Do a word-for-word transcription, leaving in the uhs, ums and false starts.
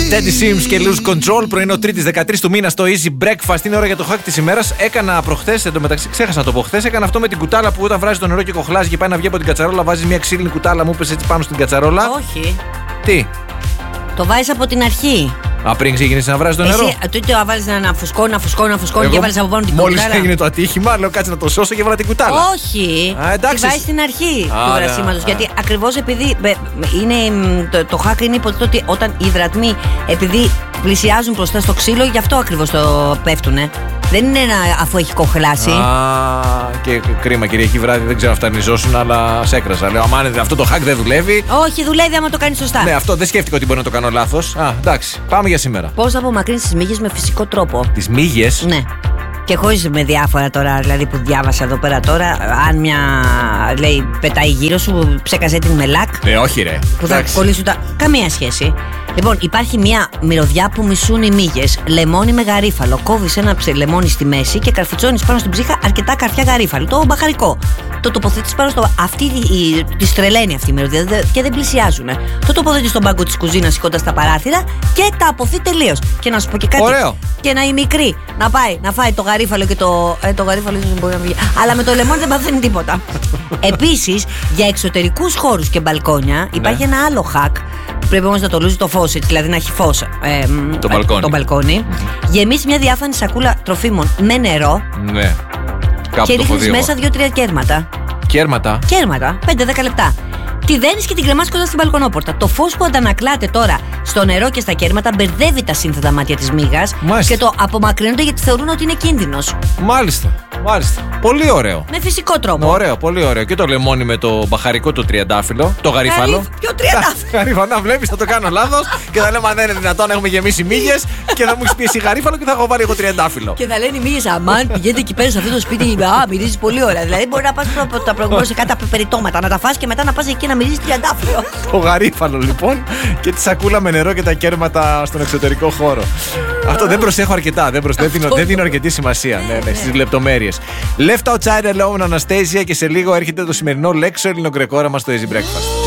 Teddy Sims και Lose Control, πρωινό Τρίτης δεκατρείς του μήνα στο Easy Breakfast. Είναι ώρα για το hack της ημέρας. Έκανα προχθές, εντωμεταξύ ξέχασα να το πω χθες. Έκανα αυτό με την κουτάλα που όταν βράζει το νερό και κοχλάζει και πάει να βγει από την κατσαρόλα, βάζει μια ξύλινη κουτάλα, μου πες έτσι πάνω στην κατσαρόλα. Όχι. Τι? Το βάζεις από την αρχή. Α, πριν ξεκινήσει να βράζει το νερό. Εσύ τότε το έβαλες να φουσκώνει, να φουσκώνει, να φουσκώνει και έβαλες από πάνω την κουτάλα. Μόλις έγινε το ατύχημα, λέω κάτσε να το σώσω και έβαλα την κουτάλα. Όχι. Α, εντάξει. Τη βάζεις στην αρχή Α, του α, βρασίματος. α. Γιατί ακριβώς επειδή είναι, το, το hack είναι υποτίθεται ότι όταν οι υδρατμοί, επειδή πλησιάζουν μπροστά στο ξύλο, γι' αυτό ακριβώς το πέφτουνε. Δεν είναι ένα αφού έχει κοχλάσει. Α, και κρίμα Κυριακή βράδυ, δεν ξέρω αν φτανιζόσουν, αλλά σε έκρασα. Λέω, αμάν αυτό το hack δεν δουλεύει. Όχι, δουλεύει άμα το κάνει σωστά. Ναι, αυτό δεν σκέφτηκα ότι μπορεί να το κάνω λάθος. Α, εντάξει, πάμε για σήμερα. Πώς θα απομακρύνεις τις μύγες με φυσικό τρόπο. Τις μύγες. Ναι. Και χωρίς με διάφορα τώρα, δηλαδή που διάβασα εδώ πέρα τώρα, αν μια λέει πετάει γύρω σου, ψέκαζε την με λακ. Ναι, όχι ρε. Που θα Εντάξει. κολλήσουν τα. Καμία σχέση. Λοιπόν, υπάρχει μια μυρωδιά που μισούν οι μύγες. Λεμόνι με γαρίφαλο. Κόβεις ένα ψε- λεμόνι στη μέση και καρφιτσώνεις πάνω στην ψύχα αρκετά καρφιά γαρίφαλο. Το μπαχαρικό. Το τοποθετείς πάνω στο. Αυτή η, τη τρελαίνει αυτή η μυρωδιά δε- και δεν πλησιάζουν. Το τοποθετείς στον πάγκο της κουζίνας σηκώντας τα παράθυρα και τα αποθεί τελείως. Και να σου πω και κάτι. Ωραίο. Και να η μικρή να πάει να φάει το γαρίφαλο και το. Ε, το γαρίφαλο ίσως δεν μπορεί να βγει. Αλλά με το λεμόνι δεν παθαίνει τίποτα. Επίσης, για εξωτερικούς χώρους και μπαλκόνια υπάρχει ένα άλλο hack. Πρέπει όμως να το λούζει το φως, έτσι, δηλαδή να έχει φως. Ε, Το μπαλκόνι. Το μπαλκόνι. Mm-hmm. Γεμίσεις μια διάφανη σακούλα τροφίμων με νερό Ναι. Κάπου και το έχω ρίχνεις δει εγώ. μέσα δύο-τρία κέρματα. Κέρματα. Κέρματα, πέντε δέκα λεπτά. Τη δένεις και την κρεμάς κοντά στην μπαλκονόπορτα. Το φως που αντανακλάται τώρα στο νερό και στα κέρματα μπερδεύει τα σύνθετα μάτια της μύγας και το απομακρύνονται γιατί θεωρούν ότι είναι κίνδυνος. Μάλιστα. Μάλιστα. Πολύ ωραίο. Με φυσικό τρόπο. Ωραίο, πολύ ωραίο. Και το λεμόνι με το μπαχαρικό, το τριαντάφυλλο. Το γαρίφαλο. Γαρίφ- Ποιο τριαντάφυλλο? Γαρίφαλο, να βλέπει, θα το κάνω λάθος και θα λέμε αν δεν είναι δυνατόν, έχουμε γεμίσει μύγες και θα μου έχει πιέσει γαρίφαλο και θα έχω βάλει εγώ τριαντάφυλλο. Και θα λένε οι μύγες, αμάν, πηγαίνετε εκεί πέρα σε αυτό το σπίτι. Α, μυρίζει πολύ ωραία. Δηλαδή, μπορεί να πας προ- τα προηγούμενα σε κάτι απεριτώματα, να τα φας και μετά να πας εκεί να μυρίζει τριαντάφυλλο. Το γαρίφαλο λοιπόν και τη σακούλα με νερό και τα κέρματα στον εξωτερικό χώρο. Αυτό δεν προσέχω αρκετά. Δεν, προσ... δεν, δίνω, δεν δίνω αρκετή σημασία ναι, ναι, στις λεπτομέρειες. Left outside alone, Anastasia, και σε λίγο έρχεται το σημερινό λέξο ελληνοκρεκόραμα στο Easy Breakfast.